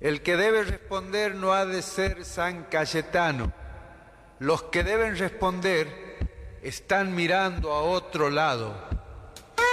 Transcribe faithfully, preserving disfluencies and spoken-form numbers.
El que debe responder no ha de ser San Cayetano. Los que deben responder están mirando a otro lado.